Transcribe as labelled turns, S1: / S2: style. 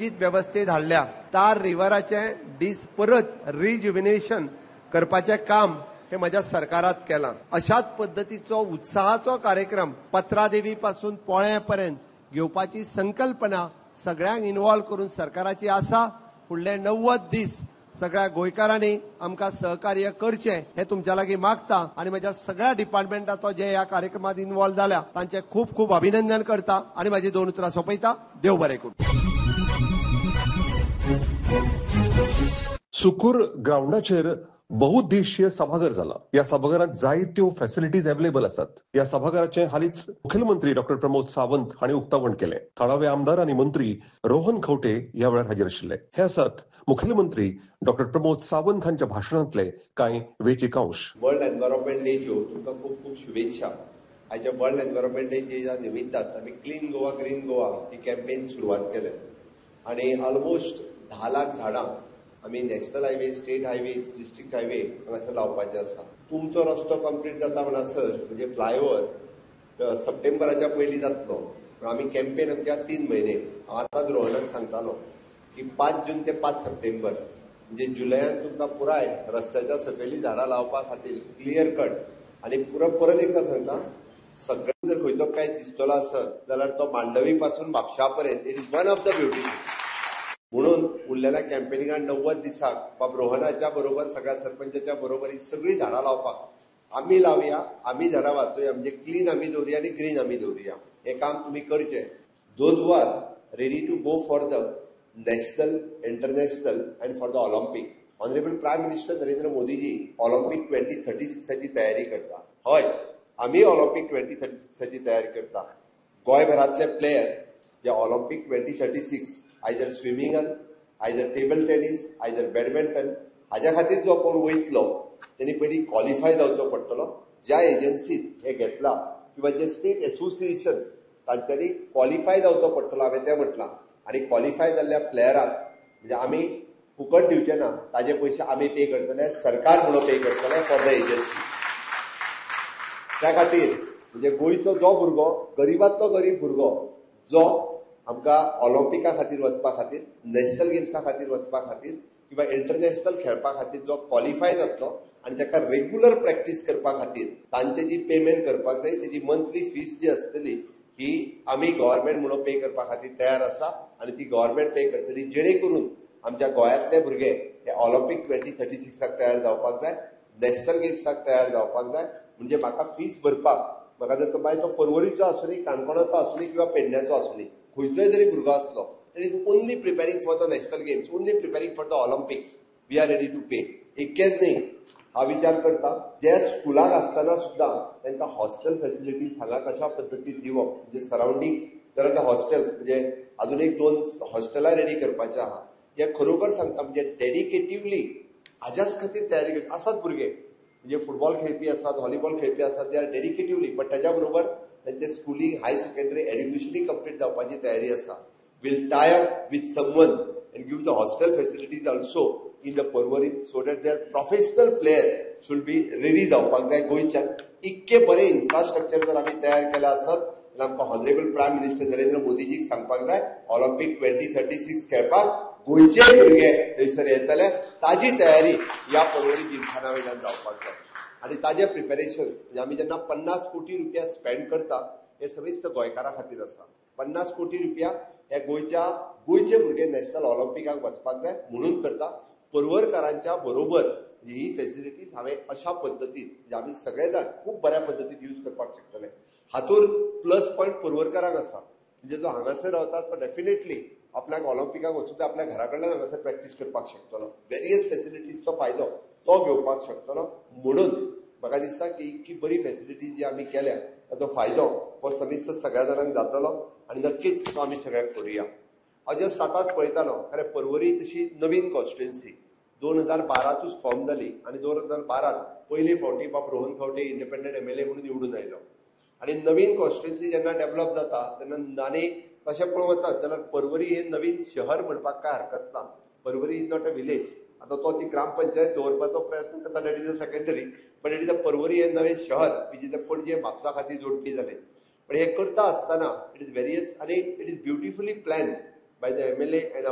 S1: सुसज्जीत व्यवस्थेत हाडल्या. तार रिव्हराचें परत रिज्युव्हिनेशन करपाचें काम हे माझ्या सरकारात केलां. अशाच पद्दतीचो उत्साहाचो कार्यक्रम पत्रादेवी पासून पोळ्या पर्यंत घेवपाची संकल्पना सगळ्यांक इन्वॉल्व करून सरकाराची आसा. फुडले 90 दीस सगळ्या गोंयकारांनी आमकां सहकार्य करचें हे तुमच्या लागीं मागता आनी म्हज्या सगळ्या डिपार्टमेंटाचो जे ह्या कार्यक्रमात इन्वॉल्व जाल्या तांचे खूब खूब अभिनंदन करता आनी म्हाजी 2 उतरां सोंपयता. देव बरें करूं.
S2: सुकूर ग्राउंडाचेर बहुउद्देशीय सभाघर जाला. या सभाघरात जायत्यो फॅसिलिटीज अवेलेबल आसात. या सभाघराचे हालींच मुखेलमंत्री डॉ. प्रमोद सावंत हांणी उक्तावण केले. थळावे आमदार आनी मंत्री रोहन खंवटे ह्या वेळार हाजीर आशिल्ले. हे आसात मुखेलमंत्री डॉ. प्रमोद सावंत हांच्या भाशणांतले कांय वेंचीक अंश.
S3: वर्ल्ड एनवायरमेंट डेच्यो तुमकां खूब खूब शुभेच्छा. आयच्या वर्ल्ड एनवायरमेंट डेच्या निमित्तान आमी क्लीन गोवा ग्रीन गोवा ही कॅम्पेन सुरवात केल्या आनी ऑलमोस्ट 10 लाख झाडां आमी national highway, state highways, district highway हांगासर लावपाचे आसा. तुमचो रस्तो कंप्लीट जाता म्हणसर म्हणजे फ्लायओव्हर सप्टेंबराच्या पयलीं जातलो. आमी कॅम्पेन आमच्या 3 म्हयने आतांच रोहनाक सांगतालो की 5 जून ते 5 सप्टेंबर म्हणजे जुलयात तुमकां पुराय रस्त्याच्या सकयली झाडां लावपा खातीर क्लियर कट आनी परत एकदा सांगता सगळ्यांक जर खंयचो काय दिसतलो आसत जाल्यार तो मांडवी पासून म्हापशा पर्यंत it is one of the beauty. म्हणून उरलेल्या कॅम्पेनिंगाक 90 दिसाक बाब रोहनाच्या बरोबर सगळ्या सरपंचाच्या बरोबर ही सगळी झाडां लावपाक आमी लावया, आमी झाडां वाचोवया म्हणजे क्लीन आमी दवरुया आनी ग्रीन आमी दवरुया. हे काम तुमी करचें. Those were ready to go for the national, international and for the Olympic. Honourable prime minister Narendra Modiji Olympic 2036ची तयारी करता. हय, आमी ऑलिम्पिक 2036ची तयारी करता. गोंयभरांतले प्लेयर जे Olympic 2036 either स्विमिंगान, either table tennis, either badminton हाज्या खातीर जो कोण वयतलो त्यांनी पयलीं क्वॉलिफाय जावचो पडटलो. ज्या एजन्सीन हे घेतला किंवा जे स्टेट एसोसिएशन्स तांच्यांनी क्वॉलिफाय जावचो पडटलो हांवें तें म्हटलां. आनी क्वॉलिफाय जाल्ल्या प्लेयराक म्हणजे आमी फुकट दिवचे ना, ताजे पयशे आमी पे करतले, सरकार म्हणून पे करतले फॉर द एजन्सी. त्या खातीर म्हणजे गोंयचो जो भुरगो गरीबांतलो गरीब भुरगो जो आमकां ऑलिम्पिका खातीर वचपा खातीर, नॅशनल गेम्सा खातीर वचपा खातीर किंवा इंटरनॅशनल खेळपा खातीर जो क्वॉलिफाय जातलो आनी ताका रेग्युलर प्रॅक्टीस करपा खातीर तांचे जी पेमेंट करपाक जाय तेजी मंथली फीस जी आसतली ही आमी गव्हर्मेंट म्हणून पे करपा खातीर तयार आसा आनी ती गव्हर्मेंट पे करतली जेणे करून आमच्या गोंयांतले भुरगे हे ऑलिम्पिक 2036क तयार जावपाक जाय, नॅशनल गेम्साक तयार जावपाक जाय. म्हणजे म्हाका फीस भरपाक म्हाका जर तो पर्वरीचो आसूं नी, काणकोणाचो आसूं नी किंवा पेडण्याचो आसूं नी, खंयचोय जरी भुरगो आसलो it is only preparing for the national games, only preparing for the Olympics, we R ready to पे. इतकेंच न्ही, हा विचार करता जे स्कुलाक आसतना सुद्दां तांकां हॉस्टेल फॅसिलिटीज हांगा कशा पद्दतीन दिवप म्हणजे सराउंडींग जर हॉस्टेल्स म्हणजे अजून 1-2 हॉस्टेलां रेडी करपाचे आहा. हे खरोखर सांगता म्हणजे डेडिकेटिवली हाज्याच खातीर तयारी करता. आसात भुरगे म्हणजे फुटबॉल खेळपी आसात, व्हॉलीबॉल खेळपी आसात, दे आर डेडिकेटिवली, बट ताच्या बरोबर त्यांचे स्कुलिंग, हाय सेकंडरी एड्युकेशनूय कंप्लीट जावपाची तयारी आसा. Will tie up with someone and give the hostel facilities also in the Porvorim so that there professional player should be ready जावपाक जाय गोंयच्यान. इतके बरे इन्फ्रास्ट्रक्चर जर आमी तयार केले आसत जाल्यार आमकां ऑनरेबल प्रायम मिनिस्टर नरेंद्र मोदीजीक सांगपाक जाय ऑलिम्पिक 2036 खेळपाक गोंयचे भुरगे थंयसर येतले. ताजी तयारी ह्या पर्वरी जिमखाना वयल्यान जावपाक जाय आनी ताजें प्रिपेरेशन म्हणजे आमी जेन्ना 50 कोटी रुपया स्पेंड करता हे सगळीच गोंयकारां खातीर आसा. 50 कोटी रुपया हे गोंयचे भुरगे नॅशनल ऑलिम्पिकाक वचपाक जाय म्हणून करता. पर्वरकारांच्या बरोबर ही फॅसिलिटीज हांवें अशा पद्दतीन म्हणजे आमी सगळे जाण खूब बऱ्या पद्दतीन यूज करपाक शकतले. हातूंत प्लस पॉयंट पर्वरकारांक आसा म्हणजे जो हांगासर रावता तो डेफिनेटली आपल्याक ऑलिम्पिकाक वचून ते आपल्या घरा कडल्यान हांगासर प्रॅक्टीस करपाक शकतलो. वेरियस फॅसिलिटीजचो फायदो तो घेवपाक शकतलो. म्हणून म्हाका दिसता की इतकी बरी फॅसिलिटीज जी आमी केल्या ताचो फायदो हो समिस्त सगळ्या जाणांक जातलो आनी नक्कीच तो आमी सगळ्यांक करुया. हांव जस्ट आतांच पळयतालो खरें पर्वरी तशी नवीन कॉन्स्टिट्युएन्सी 2012तूच फॉर्म जाली आनी 2012 पयले फावटी बाब रोहन खंवटे इंडिपेंडंट MLA म्हणून निवडून आयलो आनी नवीन कॉन्स्टिट्युएन्सी जेन्ना डेव्हलप जाता तेन्ना आनी तशें पळोवंक वतात जाल्यार पर्वरी हे नवीन शहर म्हणपाक काय हरकत ना. Porvorim is not a village. आता तो ती ग्रामपंचायत दवरपाचो प्रयत्न करता that is a secondary but it is a Porvorim हे नवें शहर which is a Panaji Mapusa खातीर जोडपी जालें. पण हे करता आसतना इट इज वेरियस आनी it is beautifully plan by the MLA end